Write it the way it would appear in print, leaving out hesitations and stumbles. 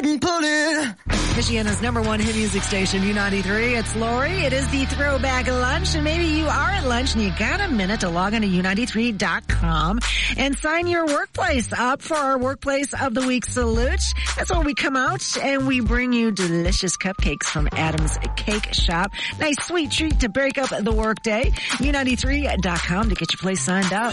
couldn't pull it. Michiana's #1 hit music station, U93. It's Lori. It is the Throwback Lunch, and maybe you are at lunch and you got a minute to log on to U93.com and sign your workplace up for our Workplace of the Week Salute. That's where we come out and we bring you delicious cupcakes from Adam's Cake Shop. Nice sweet treat to break up the workday. U93.com to get your place signed up.